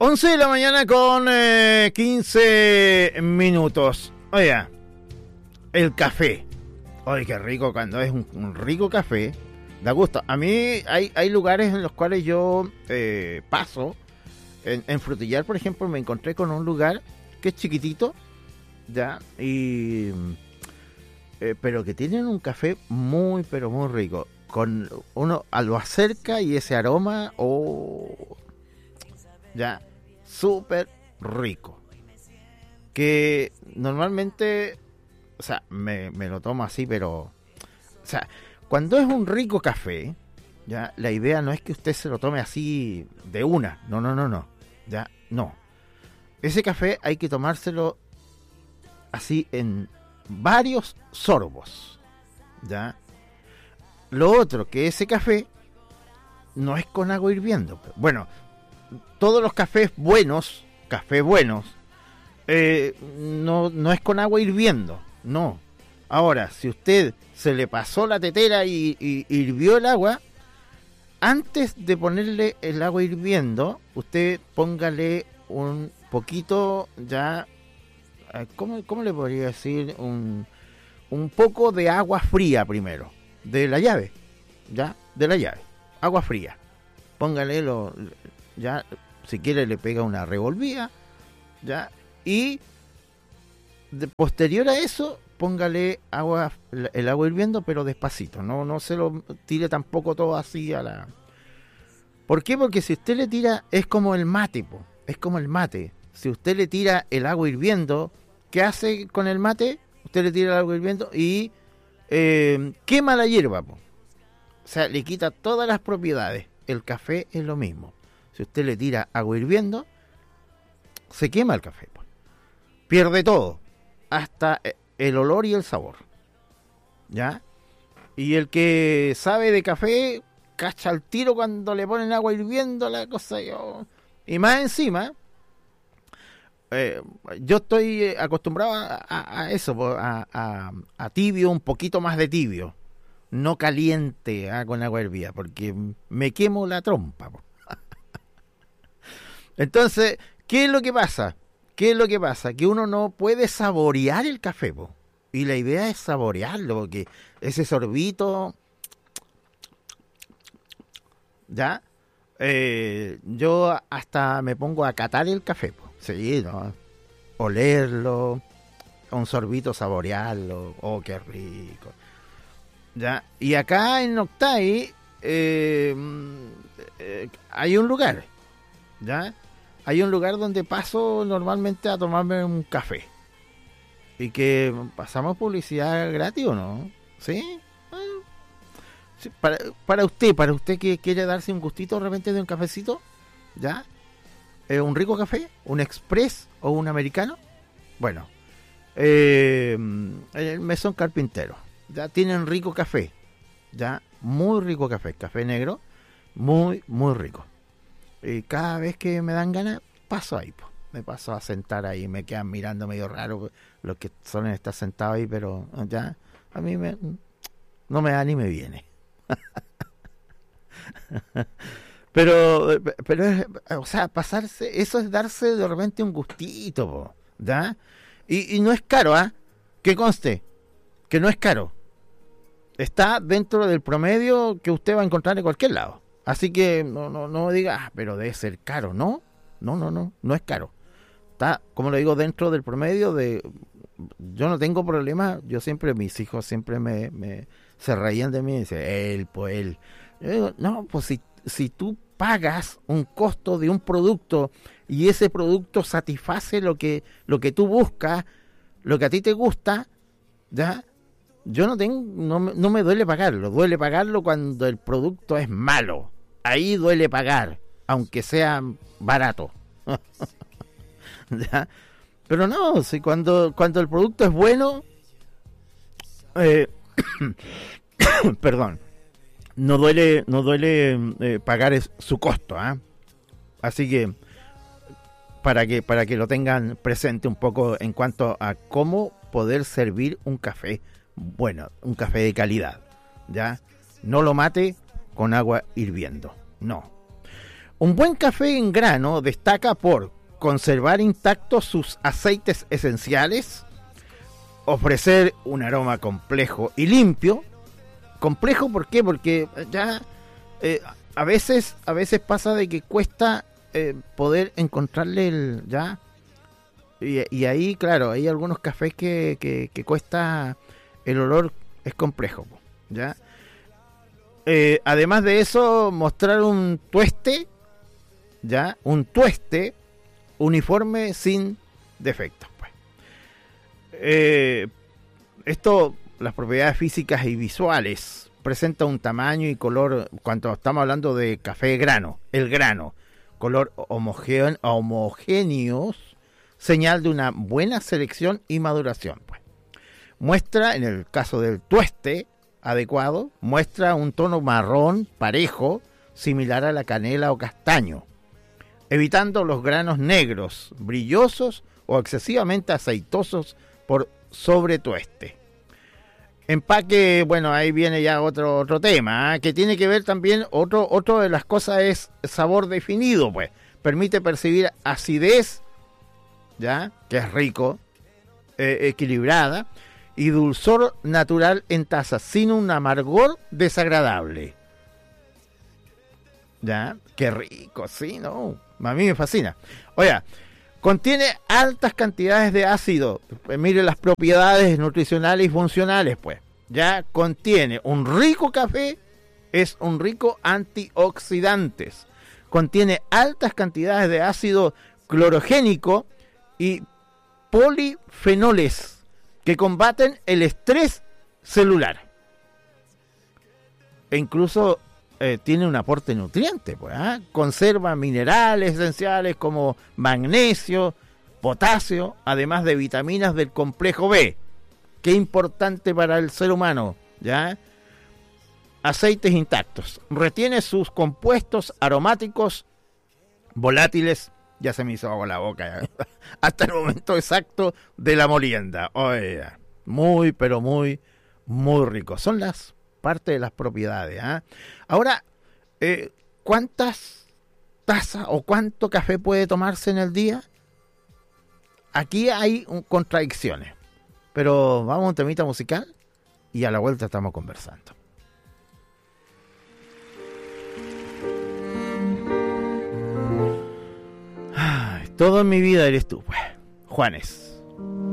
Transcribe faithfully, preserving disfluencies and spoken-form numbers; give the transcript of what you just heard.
once de la mañana con eh, quince minutos. Oiga, el café. Oye, qué rico cuando es un, un rico café. Da gusto. A mí hay, hay lugares en los cuales yo eh, paso. En, en Frutillar, por ejemplo, me encontré con un lugar que es chiquitito, ya, y eh, pero que tienen un café muy, pero muy rico. Con uno lo acerca y ese aroma, oh, ya, súper rico. Que normalmente, o sea, me, me lo tomo así, pero, o sea, cuando es un rico café, ya, la idea no es que usted se lo tome así de una, no, no, no, no, ya, no. Ese café hay que tomárselo así en varios sorbos, ya. Lo otro, que ese café no es con agua hirviendo. Bueno, todos los cafés buenos, cafés buenos, eh, no, no es con agua hirviendo, no. Ahora, si usted se le pasó la tetera y, y hirvió el agua, antes de ponerle el agua hirviendo, usted póngale un poquito ya, ¿cómo, cómo le podría decir? Un, un poco de agua fría primero, de la llave, ya, de la llave, agua fría. Póngale lo, ya, si quiere le pega una revolvida, ya, y de, posterior a eso, póngale agua, el agua hirviendo, pero despacito, no, no se lo tire tampoco todo así a la... ¿Por qué? Porque si usted le tira, es como el mate, po, es como el mate. Si usted le tira el agua hirviendo, ¿qué hace con el mate? Usted le tira el agua hirviendo y eh, quema la hierba, po. O sea, le quita todas las propiedades. El café es lo mismo. Si usted le tira agua hirviendo, se quema el café, po. Pierde todo, hasta el olor y el sabor, ¿ya? Y el que sabe de café cacha al tiro cuando le ponen agua hirviendo la cosa. Yo... y más encima, eh, yo estoy acostumbrado a, a, a eso, a, a, a tibio, un poquito más de tibio, no caliente, ah, con agua hervida, porque me quemo la trompa. Entonces, ¿qué es lo que pasa? ¿Qué es lo que pasa? Que uno no puede saborear el café, po. Y la idea es saborearlo, porque ese sorbito, ya, eh, yo hasta me pongo a catar el café, po. Sí, ¿no? Olerlo, un sorbito saborearlo, oh, qué rico. Ya, y acá en Octay eh, eh, hay un lugar, ya, hay un lugar donde paso normalmente a tomarme un café. Y que pasamos publicidad gratis, ¿o no? ¿Sí? Bueno, sí, para, para usted, para usted que quiere darse un gustito de repente de un cafecito, ¿ya? Eh, un rico café, un express o un americano. Bueno, eh, el Mesón Carpintero, ya tienen rico café, ya, muy rico café, café negro, muy, muy rico. Y cada vez que me dan ganas, paso ahí, pues. Me paso a sentar ahí, me quedan mirando medio raro los que suelen estar sentados ahí, pero ya, a mí me, no me da ni me viene. pero, pero, o sea, pasarse, eso es darse de repente un gustito, po, ¿ya? Y, y no es caro, ¿ah? ¿eh? Que conste, que no es caro. Está dentro del promedio que usted va a encontrar en cualquier lado. Así que no, no, no diga, ah, pero debe ser caro, ¿no? No, no, no, no es caro. Está, como le digo, dentro del promedio de... Yo no tengo problema, yo siempre, mis hijos siempre me, me se reían de mí y dicen, él, pues él. Yo digo, no, pues si, si tú pagas un costo de un producto y ese producto satisface lo que, lo que tú buscas, lo que a ti te gusta, ¿ya? Yo no tengo, no, no me duele pagarlo, duele pagarlo cuando el producto es malo. Ahí duele pagar, aunque sea barato. ¿Ya? Pero no, si cuando, cuando el producto es bueno, eh, perdón, no duele, no duele eh, pagar es, su costo, ¿eh? Así que para que para que lo tengan presente un poco en cuanto a cómo poder servir un café bueno, un café de calidad, ¿ya? No lo mate con agua hirviendo, no. Un buen café en grano destaca por conservar intactos sus aceites esenciales, ofrecer un aroma complejo y limpio. Complejo, ¿por qué? Porque ya eh, a veces a veces pasa de que cuesta eh, poder encontrarle el ya y, y ahí claro hay algunos cafés que, que, que cuesta, el olor es complejo, ya. Eh, además de eso, mostrar un tueste, ya un tueste uniforme sin defectos, pues. Eh, esto, las propiedades físicas y visuales, presenta un tamaño y color, cuando estamos hablando de café grano, el grano, color homogéneo, homogéneos, señal de una buena selección y maduración, pues. Muestra, en el caso del tueste adecuado, muestra un tono marrón parejo, similar a la canela o castaño, evitando los granos negros, brillosos o excesivamente aceitosos por sobretueste. Empaque, bueno, ahí viene ya otro otro tema, ¿eh? Que tiene que ver también, otro otro de las cosas es sabor definido, pues. Permite percibir acidez, ya, que es rico, eh, equilibrada, y dulzor natural en taza, sin un amargor desagradable. Ya, qué rico, sí, no, a mí me fascina. Oiga, contiene altas cantidades de ácido. Pues mire las propiedades nutricionales y funcionales, pues. Ya contiene un rico café, es un rico antioxidantes. Contiene altas cantidades de ácido clorogénico y polifenoles que combaten el estrés celular. E incluso eh, tiene un aporte nutriente, pues, ¿eh? Conserva minerales esenciales como magnesio, potasio, además de vitaminas del complejo B. Qué importante para el ser humano, ¿ya? Aceites intactos. Retiene sus compuestos aromáticos volátiles. Ya se me hizo agua la boca, ¿eh? Hasta el momento exacto de la molienda. Oye, muy, pero muy, muy rico. Son las partes de las propiedades, ¿eh? Ahora, eh, ¿cuántas tazas o cuánto café puede tomarse en el día? Aquí hay un, contradicciones. Pero vamos a un temita musical y a la vuelta estamos conversando. Ay, todo en mi vida eres tú, pues. Juanes.